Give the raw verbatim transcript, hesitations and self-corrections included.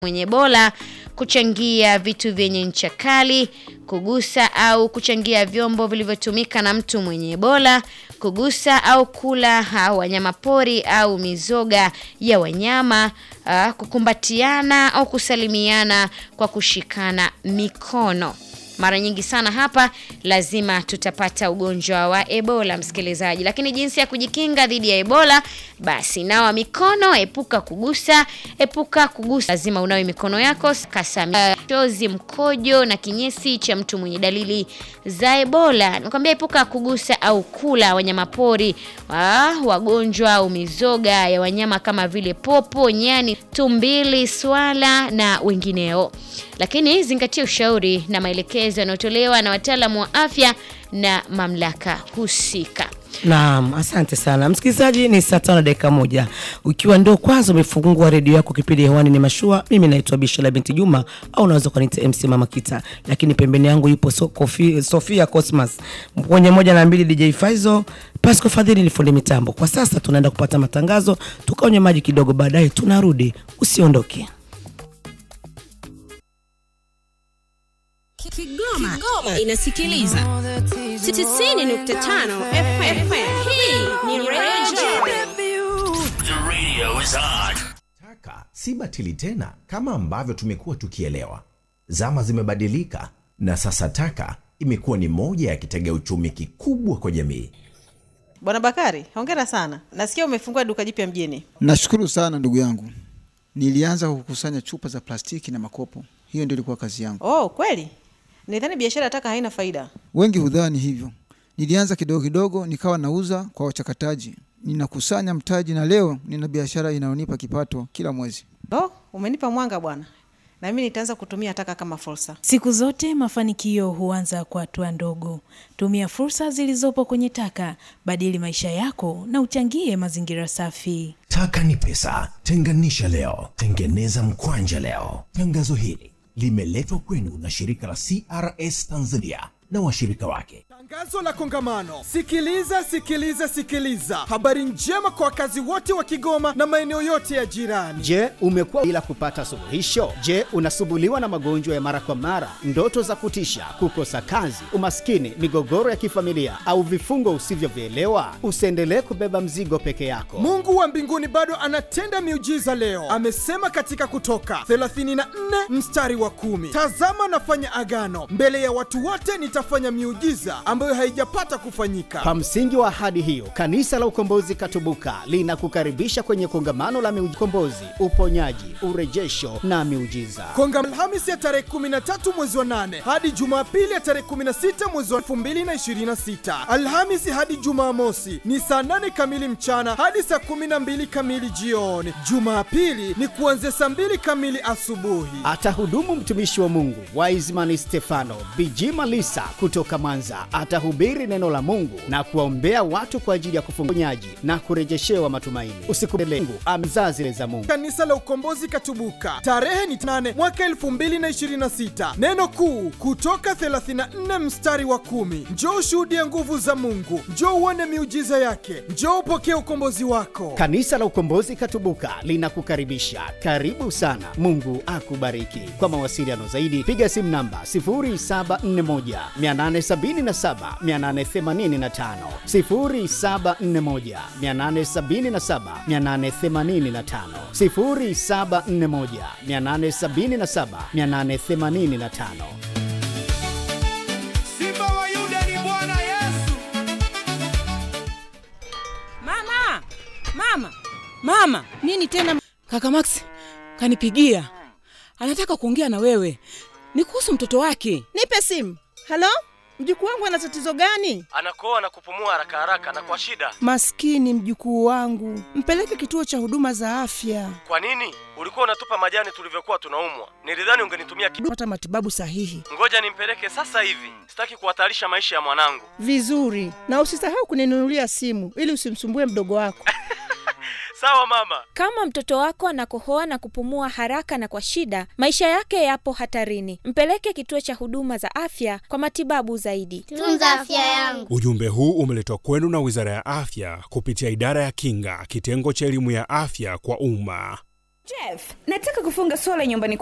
mwenye Ebola, kuchangia vitu vyenye ncha kali, kugusa au kuchangia vyombo vilivyotumika na mtu mwenye Ebola, kugusa au kula ha, wanyama pori au mizoga ya wanyama, uh, kukumbatiana au kusalimiana kwa kushikana mikono. Mara nyingi sana hapa lazima tutapata ugonjwa wa Ebola, msikilizaji. Lakini jinsi ya kujikinga dhidi ya Ebola, basi nawa mikono, epuka kugusa, epuka kugusa. Lazima unawe mikono yako, kasami chozi, mkojo na kinyesi cha mtu mwenye dalili za Ebola. Nakwambia epuka kugusa au kula wanyama pori, ah, wagonjwa au mizoga ya wanyama kama vile popo, nyani, tumbili, swala na wengineo. Lakini zingatia ushauri na maelekezo yanayotolewa na wataalamu wa afya na mamlaka husika. Naam, asante sana. Msikilizaji, ni saa tano dakika moja. Ukiwa ndio kwanza umefungua redio yako, kipindi hewani ni Mashua. Mimi naitwa Bishala binti Juma au unaweza kuniita M C Mama Kita. Lakini pembeni yangu yupo Sofia, Sofia Cosmas. Kwenye moja na mbili D J Faizo, Pasco Fadhili ni fundi mitambo. Kwa sasa tunaenda kupata matangazo, tukaonye maji kidogo, baadaye tunarudi. Usiondoke. Kigoma, Kigoma inasikiliza tisini nukta tano F M. Hii ni Radio. The radio is on. Taka si batili tena kama ambavyo tumekuwa tukielewa. Zama zimebadilika na sasa taka imekuwa ni moja ya kitega uchumi kikubwa kwa jamii. Bwana Bakari, hongera sana. Nasikia umefungua duka jipya mjini. Nashukuru sana ndugu yangu. Nilianza kukusanya chupa za plastiki na makopo. Hiyo ndio ilikuwa kazi yangu. Oh, kweli? Nidhani biashara taka haina faida. Wengi hudhani hivyo. Nilianza kidogo kidogo, nikawa nauza kwa wachakataji. Ninakusanya mtaji na leo nina biashara inayonipa kipato kila mwezi. Oh, umenipa mwanga bwana. Na mimi nitaanza kutumia taka kama fursa. Siku zote mafanikio huanza kwa hatua ndogo. Tumia fursa zilizopo kwenye taka, badili maisha yako na uchangie mazingira safi. Taka ni pesa, tenganisha leo, tengeneza mkwanja leo. Tangazo hili limeletwa kwenu na shirika la C R S Tanzania na washirika wake. Tangazo la kongamano. Sikiliza, sikiliza, sikiliza. Habari njema kwa wakazi wote wa Kigoma na maeneo yote ya jirani. Je, umekuwa bila kupata suluhisho? Je, unasumbuliwa na magonjwa ya mara kwa mara, ndoto za kutisha, kukosa kazi, umaskini, migogoro ya kifamilia au vifungo usivyovielewa? Usiendelee kubeba mzigo peke yako. Mungu wa mbinguni bado anatenda miujiza leo. Amesema katika Kutoka thelathini na nne mstari wa kumi. Tazama nafanya agano mbele ya watu wote, nitafanya miujiza ambayo haijapata kufanyika. Kwa msingi wa ahadi hiyo, Kanisa la Ukombozi Katubuka linakukaribisha kwenye kongamano la ukombozi, uponyaji, urejesho na miujiza. Kongamano Alhamisi ya tarehe kumi na tatu mwezi wa nane hadi Jumapili ya tarehe kumi na sita mwezi wa elfu mbili na ishirini na sita. Alhamisi hadi Jumamosi ni saa nane kamili mchana hadi saa kumi na mbili kamili jioni. Jumapili ni kuanzia saa mbili kamili asubuhi. Atahudumu mtumishi wa Mungu Wiseman Stefano Bijima Lisa kutoka Mwanza. Atahubiri neno la Mungu na kuwaombea watu kwa ajili ya kufunyaji na kurejeshewa matumaini. Usikubali Mungu amzazi za Mungu. Kanisa la Ukombozi Katubuka. Tarehe ni nane mwaka elfu mbili na ishirini na sita. Neno kuu Kutoka thelathini na nne mstari wa kumi. Njoo ushuhudie nguvu za Mungu. Njoo uone miujiza yake. Njoo upokee ukombozi wako. Kanisa la Ukombozi Katubuka linakukaribisha. Karibu sana. Mungu akubariki. Kwa mawasiliano zaidi piga simu namba sifuri saba nne moja mia nane sabini na saba mia nane themanini na tano, sifuri saba nne moja mia nane sabini na saba mia nane themanini na tano, sifuri saba nne moja mia nane sabini na saba mia nane themanini na tano. Simba wa Yuda ni Bwana Yesu. Mama! Mama! Mama! Nini tena? Kaka Max kanipigia. Anataka kuongea na wewe. Ni kuhusu mtoto wake. Nipe simu. Halo? Mjukuu wangu ana tatizo gani? Anakoa na kupumua haraka haraka na kwa shida. Maskini mjukuu wangu. Mpeleke kituo cha huduma za afya. Kwa nini? Ulikuwa unatupa majani tulivyokuwa tunaumwa. Nilidhani ungenitumia kupata matibabu sahihi. Ngoja nimpeleke sasa hivi. Sitaki kuhatarisha maisha ya mwanangu. Vizuri. Na usisahau kuninunulia simu ili usimsumbue mdogo wako. Sawa mama. Kama mtoto wako anakohoa na kupumua haraka na kwa shida, maisha yake yapo hatarini. Mpeleke kituo cha huduma za afya kwa matibabu zaidi. Tunza afya yangu. Ujumbe huu umeletwa kwenu na Wizara ya Afya kupitia Idara ya Kinga, kitengo cha elimu ya afya kwa umma. Jeff, nataka kufunga sola nyumbani